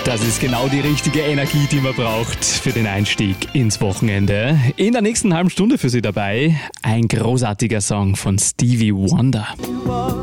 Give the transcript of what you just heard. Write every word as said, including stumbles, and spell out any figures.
Das ist genau die richtige Energie, die man braucht für den Einstieg ins Wochenende. In der nächsten halben Stunde für Sie dabei ein großartiger Song von Stevie Wonder.